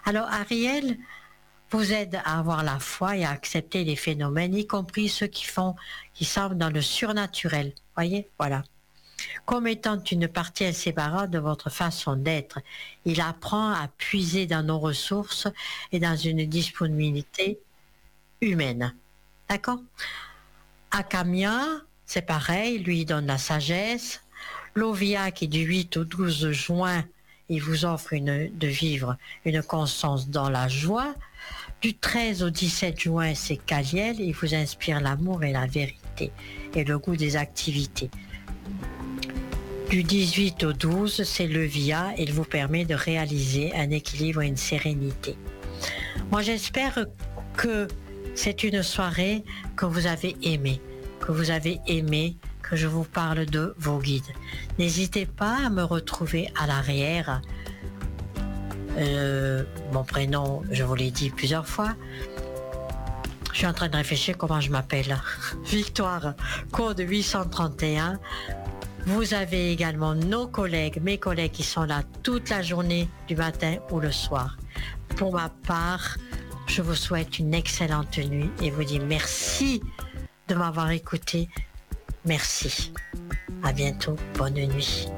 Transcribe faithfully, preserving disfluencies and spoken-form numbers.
Alors Ariel vous aide à avoir la foi et à accepter les phénomènes, y compris ceux qui font, qui semblent dans le surnaturel. Voyez, voilà. Comme étant une partie inséparable de votre façon d'être, il apprend à puiser dans nos ressources et dans une disponibilité humaine. D'accord? Akamia, c'est pareil, lui donne la sagesse. Lovia, qui du huit au douze juin, il vous offre une, de vivre une constance dans la joie. Du treize au dix-sept juin, c'est Kaliel, il vous inspire l'amour et la vérité et le goût des activités. Du dix-huit au douze, c'est Levia, il vous permet de réaliser un équilibre et une sérénité. Moi, j'espère que c'est une soirée que vous avez aimée, que vous avez aimé, que je vous parle de vos guides. N'hésitez pas à me retrouver à l'arrière. Euh, mon prénom, je vous l'ai dit plusieurs fois. Je suis en train de réfléchir comment je m'appelle. Victoire, code huit cent trente et un. Vous avez également nos collègues, mes collègues qui sont là toute la journée, du matin ou le soir. Pour ma part, je vous souhaite une excellente nuit et vous dis merci de m'avoir écouté. Merci. À bientôt. Bonne nuit.